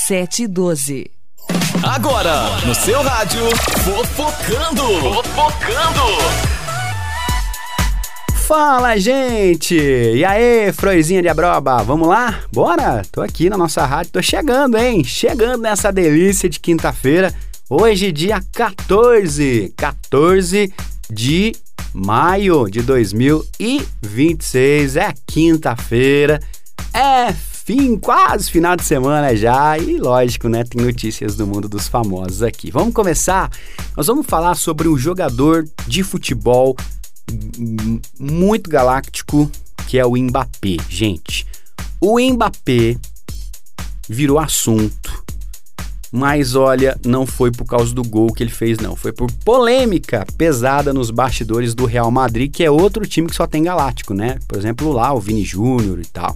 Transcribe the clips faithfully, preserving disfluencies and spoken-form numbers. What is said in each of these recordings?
sete e doze. Agora, no seu rádio, Fofocando. Fofocando. Fala, gente! E aí, Froizinha de Abroba, vamos lá? Bora? Tô aqui na nossa rádio, tô chegando, hein? Chegando nessa delícia de quinta-feira. Hoje, dia quatorze, quatorze de maio de dois mil e vinte e seis. É quinta-feira, é fim, quase final de semana já. E lógico, né? Tem notícias do mundo dos famosos aqui. Vamos começar? Nós vamos falar sobre um jogador de futebol muito galáctico, que é o Mbappé. Gente, o Mbappé virou assunto, mas olha, não foi por causa do gol que ele fez, não. Foi por polêmica pesada nos bastidores do Real Madrid, que é outro time que só tem galáctico, né? Por exemplo, lá o Vini Júnior e tal.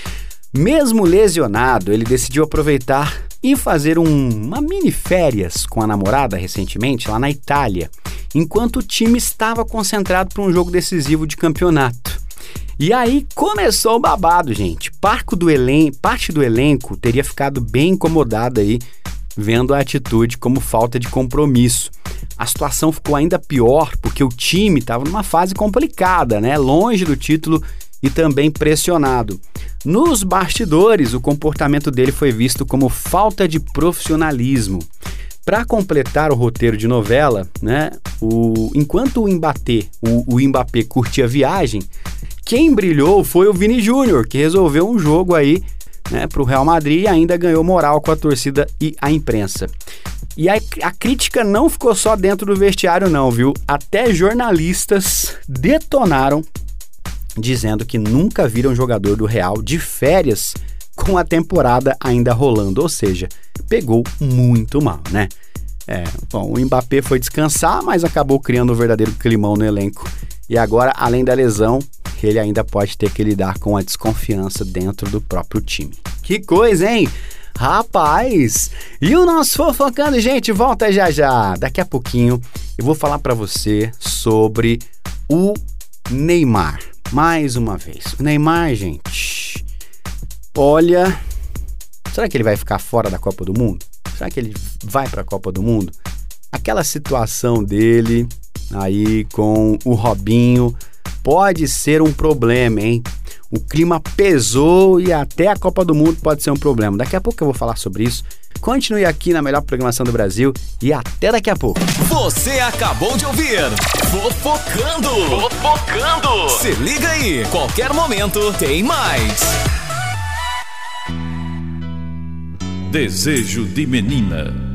Mesmo lesionado, ele decidiu aproveitar e fazer um, uma mini férias com a namorada recentemente lá na Itália, enquanto o time estava concentrado para um jogo decisivo de campeonato. E aí começou o babado, gente. Parte do, elen- parte do elenco teria ficado bem incomodada aí, vendo a atitude como falta de compromisso. A situação ficou ainda pior porque o time estava numa fase complicada, né? Longe do título e também pressionado. Nos bastidores, o comportamento dele foi visto como falta de profissionalismo. Para completar o roteiro de novela, né, o, enquanto o Mbappé, o, o Mbappé curtia a viagem, quem brilhou foi o Vini Júnior, que resolveu um jogo aí, né, para o Real Madrid e ainda ganhou moral com a torcida e a imprensa. E a, a crítica não ficou só dentro do vestiário não, viu? Até jornalistas detonaram, dizendo que nunca viram um jogador do Real de férias com a temporada ainda rolando, ou seja, pegou muito mal, né? É, bom, o Mbappé foi descansar, mas acabou criando um verdadeiro climão no elenco. E agora, além da lesão, ele ainda pode ter que lidar com a desconfiança dentro do próprio time. Que coisa, hein? Rapaz! E o nosso Fofocando, gente, volta já já. Daqui a pouquinho eu vou falar pra você sobre o Neymar. Mais uma vez. O Neymar, gente, olha, será que ele vai ficar fora da Copa do Mundo? Será que ele vai para a Copa do Mundo? Aquela situação dele aí com o Robinho pode ser um problema, hein? O clima pesou e até a Copa do Mundo pode ser um problema. Daqui a pouco eu vou falar sobre isso. Continue aqui na melhor programação do Brasil e até daqui a pouco. Você acabou de ouvir Fofocando. Fofocando. Se liga aí, qualquer momento tem mais. Desejo de menina.